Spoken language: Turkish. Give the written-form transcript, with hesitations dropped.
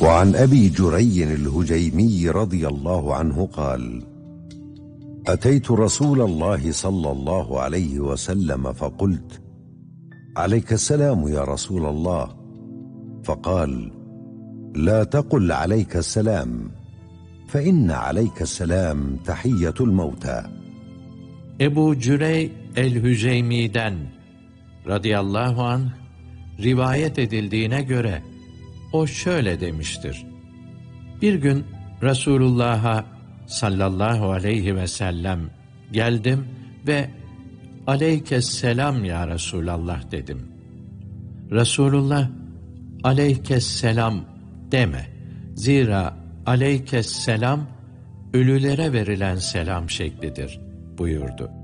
وعن أبي جري الهجيمي رضي الله عنه قال: أتيت رسول الله صلى الله عليه وسلم فقلت: عليك السلام يا رسول الله. فقال: لا تقل عليك السلام، فإن عليك السلام تحية الموتى. Ebu Cürey el-Hüceymi'den radıyallahu anh rivayet edildiğine göre o şöyle demiştir: Bir gün Resulullah'a sallallahu aleyhi ve sellem geldim ve aleykesselam ya Resulallah dedim. Resulullah aleykesselam deme. Zira aleykesselam ölülere verilen selam şeklidir buyurdu.